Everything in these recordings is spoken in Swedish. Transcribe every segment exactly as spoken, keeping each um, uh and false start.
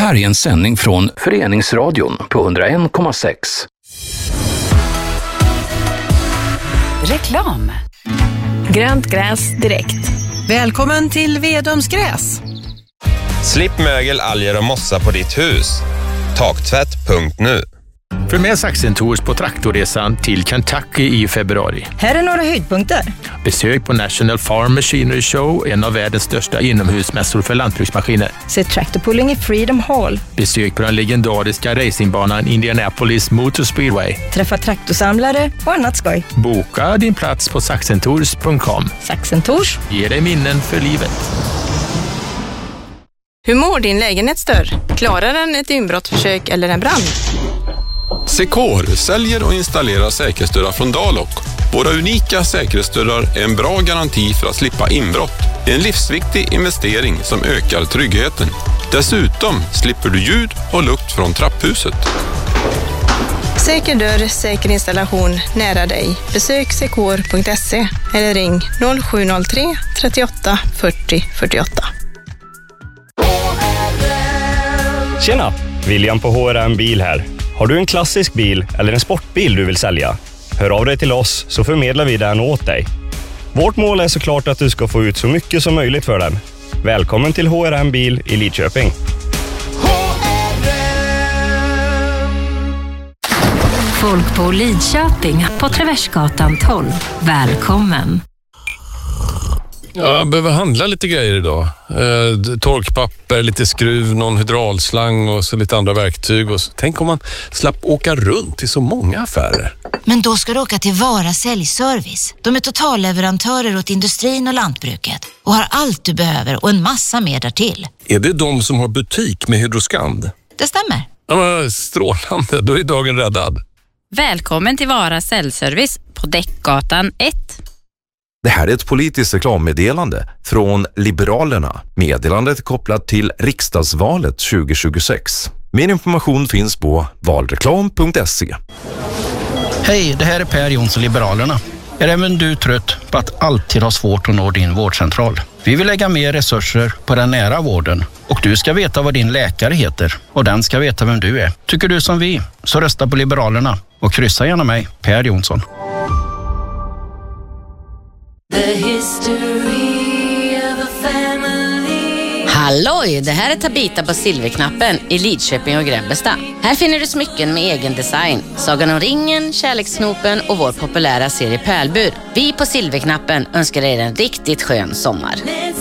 här är en sändning från Föreningsradion på hundra en komma sex. Reklam. Grönt gräs direkt. Välkommen till Vedomsgräs. Slipp mögel, alger och mossa på ditt hus. Taktvätt punkt nu. För med Saxen Tours på traktorresan till Kentucky i februari. Här är några höjdpunkter. Besök på National Farm Machinery Show, en av världens största inomhusmässor för lantbruksmaskiner. Se traktorpulling i Freedom Hall. Besök på den legendariska racingbanan Indianapolis Motor Speedway. Träffa traktorsamlare och annat skoj. Boka din plats på saxen tours punkt com. Saxen Tours Ge dig minnen för livet. Hur mår din lägenhetsdörr? Klarar den ett inbrottsförsök eller en brand? Secor säljer och installerar säkerhetsdörrar från Dalok. Våra unika säkerhetsdörrar är en bra garanti för att slippa inbrott. Det är en livsviktig investering som ökar tryggheten. Dessutom slipper du ljud och lukt från trapphuset. Säker dörr, säker installation nära dig. Besök secor punkt se eller ring noll sju noll tre trettioåtta fyrtio fyrtioåtta. Tjena, William på H R M Bil här. Har du en klassisk bil eller en sportbil du vill sälja? Hör av dig till oss så förmedlar vi den åt dig. Vårt mål är såklart att du ska få ut så mycket som möjligt för den. Välkommen till H R M Bil i Lidköping. Folk på Lidköping på Traversgatan tolv. Välkommen. Ja, jag behöver handla lite grejer idag. Eh, torkpapper, lite skruv, någon hydraulslang och så lite andra verktyg. Och så. Tänk om man slapp åka runt till så många affärer. Men då ska du åka till Vara Säljservice. De är totalleverantörer åt industrin och lantbruket och har allt du behöver och en massa mer därtill. Är det de som har butik med Hydroskand? Det stämmer. Ja, men strålande, då är dagen räddad. Välkommen till Vara Säljservice på Däckgatan ett. Det här är ett politiskt reklammeddelande från Liberalerna. Meddelandet är kopplat till riksdagsvalet tjugo tjugosex. Mer information finns på valreklam punkt se. Hej, det här är Per Jonsson, Liberalerna. Är även du trött på att alltid ha svårt att nå din vårdcentral? Vi vill lägga mer resurser på den nära vården och du ska veta vad din läkare heter och den ska veta vem du är. Tycker du som vi, så rösta på Liberalerna och kryssa gärna mig, Per Jonsson. Halloj, det här är Tabita på Silverknappen i Lidköping och Grebbestad. Här finner du smycken med egen design. Sagan om ringen, kärlekssnopen och vår populära serie Pärlbur. Vi på Silverknappen önskar er en riktigt skön sommar.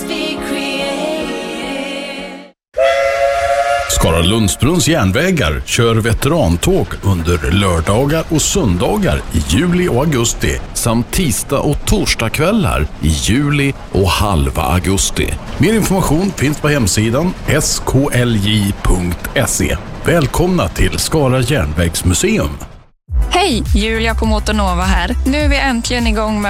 Skara Lundsbrunns järnvägar kör veterantåg under lördagar och söndagar i juli och augusti samt tisdag och torsdagskvällar i juli och halva augusti. Mer information finns på hemsidan s k l j punkt se. Välkomna till Skara järnvägsmuseum. Hej, Julia på Motornova här. Nu är vi äntligen igång med